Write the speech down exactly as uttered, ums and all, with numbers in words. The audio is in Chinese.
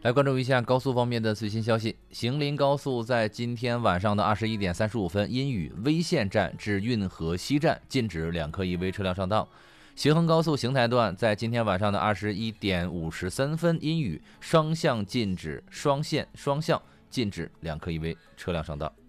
来关注一下高速方面的最新消息。邢林高速在今天晚上的二十一点三十五分，因雨威县站至运河西站禁止两科一 V 车辆上道。协衡高速邢台段在今天晚上的二十一点五十三分，因雨双向禁止双线双向禁止两科一 V 车辆上道。